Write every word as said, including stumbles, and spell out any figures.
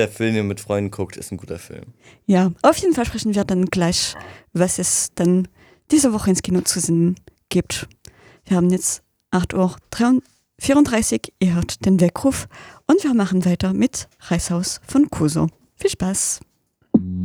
Der Film, den man mit Freunden guckt, ist ein guter Film. Ja, auf jeden Fall sprechen wir dann gleich, was es dann diese Woche ins Kino zu sehen gibt. Wir haben jetzt acht Uhr vierunddreißig, ihr hört den Weckruf und wir machen weiter mit Reishaus von Kuso. Viel Spaß!